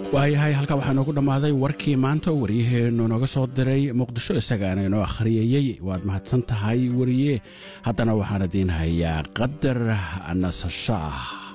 waayahay halka waxaa noogu dhammaaday warkii maanta wariyaheennu nooga soo diray muqdisho isagaana inoo akhriyayey waad mahadsan tahay wariye haddana waxaan idiin hayaa qadar nasasho ah